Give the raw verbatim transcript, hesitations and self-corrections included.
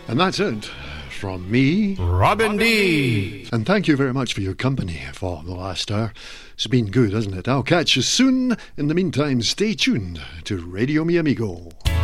And that's it from me, Robin D. And thank you very much for your company for the last hour. It's been good, hasn't it? I'll catch you soon. In the meantime, stay tuned to Radio Mi Amigo.